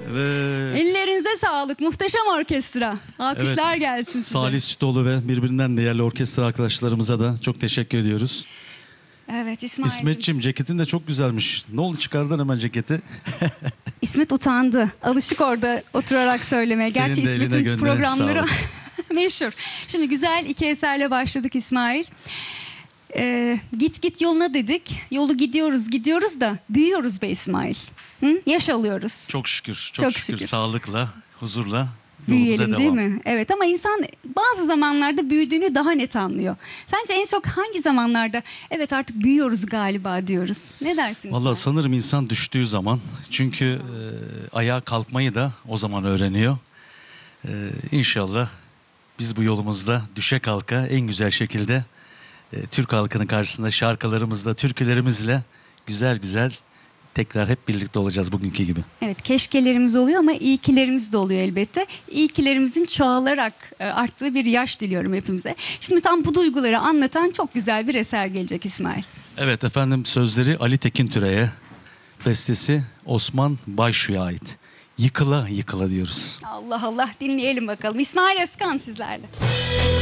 Evet. Ellerinize sağlık. Muhteşem orkestra. Alkışlar Evet. gelsin size. Salih Sütoğlu ve birbirinden değerli orkestra arkadaşlarımıza da çok teşekkür ediyoruz. Evet İsmail'cim. İsmetciğim, ceketin de çok güzelmiş. Ne oldu, çıkardın hemen ceketi? İsmet utandı. Alışık orada oturarak söylemeye. Senin Gerçi de eline İsmet'in gönderelim, programları sağ meşhur. Şimdi güzel 2 eserle başladık İsmail. Git yoluna dedik. Yolu gidiyoruz da büyüyoruz be İsmail. Hı? Yaş alıyoruz. Çok şükür, Çok çok şükür. şükür. Sağlıkla, huzurla yolumuza Büyüyelim devam. değil mi? Evet, ama insan bazı zamanlarda büyüdüğünü daha net anlıyor. Sence en çok hangi zamanlarda evet artık büyüyoruz galiba diyoruz? Ne dersin İsmail? Vallahi sanırım insan düştüğü zaman. Çünkü ayağa kalkmayı da o zaman öğreniyor. İnşallah biz bu yolumuzda düşe kalka en güzel şekilde Türk halkının karşısında şarkılarımızla, türkülerimizle güzel güzel tekrar hep birlikte olacağız bugünkü gibi. Evet, keşkelerimiz oluyor ama iyikilerimiz de oluyor elbette. İyikilerimizin çoğalarak arttığı bir yaş diliyorum hepimize. Şimdi tam bu duyguları anlatan çok güzel bir eser gelecek İsmail. Evet efendim, sözleri Ali Tekintüre'ye, bestesi Osman Bayşu'ya ait. Yıkıla yıkıla diyoruz. Allah Allah, dinleyelim bakalım. İsmail Özkan sizlerle.